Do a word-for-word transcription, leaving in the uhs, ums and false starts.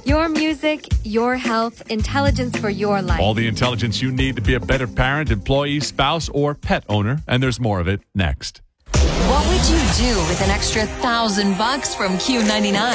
Your music, your health, intelligence for your life. All the intelligence you need to be a better parent, employee, spouse, or pet owner. And there's more of it next. What would you do with an extra thousand bucks from Q ninety-nine?